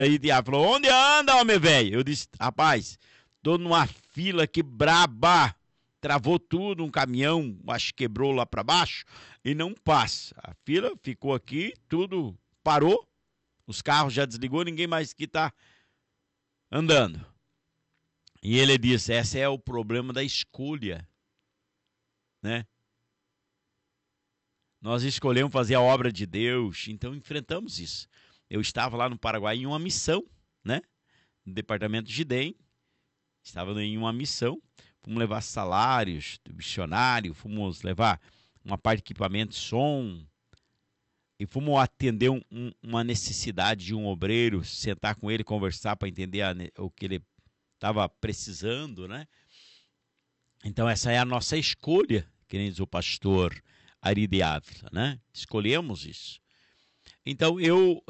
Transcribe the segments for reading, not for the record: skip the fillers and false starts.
Aí o diabo falou, onde anda, homem velho? Eu disse, rapaz, tô numa fila aqui braba. Travou tudo, um caminhão, acho que quebrou lá para baixo e não passa. A fila ficou aqui, tudo parou, os carros já desligou, ninguém mais aqui tá andando. E ele disse, esse é o problema da escolha, né? Nós escolhemos fazer a obra de Deus, então enfrentamos isso. Eu estava lá no Paraguai em uma missão, né? No departamento de DEM, estava em uma missão. Fomos levar salários do missionário, fomos levar uma parte de equipamento de som e fomos atender uma necessidade de um obreiro, sentar com ele, conversar para entender o que ele estava precisando, né? Então essa é a nossa escolha, que nem diz o pastor Ari de Ávila, né? Escolhemos isso. Então eu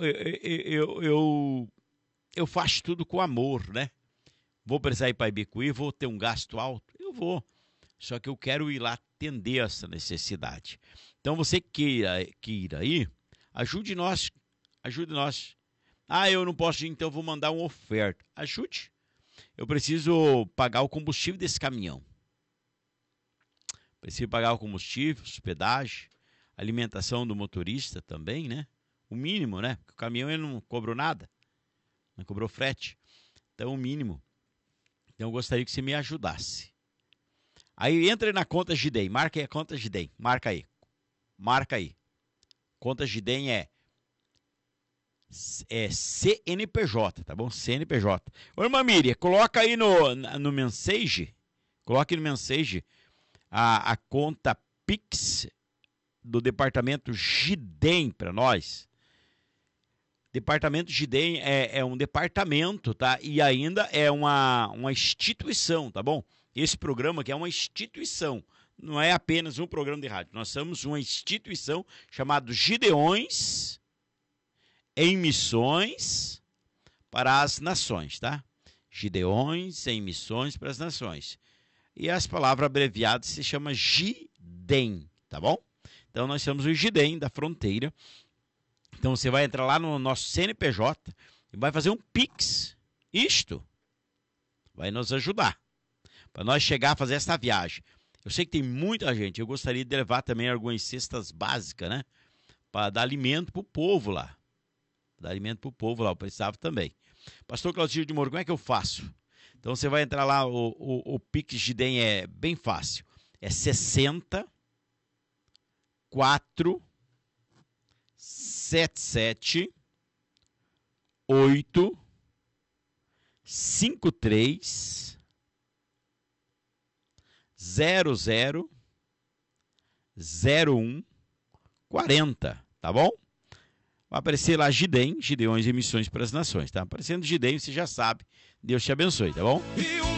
faço tudo com amor, né? Vou precisar ir para Ibicuí, vou ter um gasto alto? Eu vou. Só que eu quero ir lá atender essa necessidade. Então você que ir aí, ajude nós. Ajude nós. Ah, eu não posso ir, então vou mandar uma oferta. Ajude. Eu preciso pagar o combustível desse caminhão. Preciso pagar o combustível, hospedagem, alimentação do motorista também, né? O mínimo, né? Porque o caminhão ele não cobrou nada. Não cobrou frete. Então o mínimo. Então eu gostaria que você me ajudasse. Aí entra na conta Gidem, marca aí a conta Gidem, marca aí. Marca aí. Conta Gidem é CNPJ, tá bom? CNPJ. Ô, irmã Miriam, coloca aí no mensage, coloque no mensage a conta Pix do departamento Gidem para nós. Departamento Gidem é um departamento, tá? E ainda é uma instituição, tá bom? Esse programa aqui é uma instituição, não é apenas um programa de rádio. Nós somos uma instituição chamada Gideões em Missões para as Nações, tá? Gideões em Missões para as Nações. E as palavras abreviadas se chama Gidem, tá bom? Então nós somos o Gidem da fronteira. Então você vai entrar lá no nosso CNPJ e vai fazer um Pix. Isto vai nos ajudar para nós chegar a fazer essa viagem. Eu sei que tem muita gente, eu gostaria de levar também algumas cestas básicas, né? Para dar alimento para o povo lá. Dar alimento para o povo lá, eu precisava também. Pastor Claudio de Moura, como é que eu faço? Então você vai entrar lá, o Pix Gidem é bem fácil. É 60 4 77 8 53 00 01 40, tá bom? Vai aparecer lá Gidem, Gideões e Missões para as Nações, tá? Aparecendo Gidem, você já sabe. Deus te abençoe, tá bom?